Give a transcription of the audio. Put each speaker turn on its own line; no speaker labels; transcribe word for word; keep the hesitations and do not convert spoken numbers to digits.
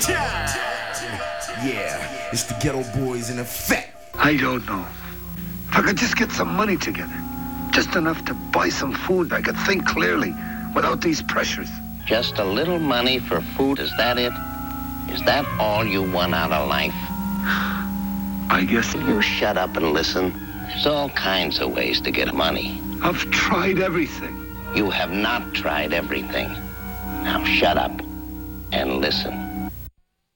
Yeah, it's the Ghetto Boys in effect.
I don't know. If I could just get some money together, just enough to buy some food, I could think clearly without these pressures.
Just a little money for food, is that it? Is that all you want out of life?
I guess.
You shut up and listen. There's all kinds of ways to get money.
I've tried everything.
You have not tried everything. Now shut up and listen.